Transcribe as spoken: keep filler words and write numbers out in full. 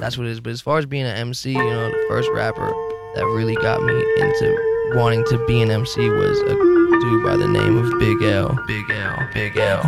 that's what it is. But as far as being an M C, you know, the first rapper that really got me into wanting to be an M C was a dude by the name of Big L. Big L. Big L.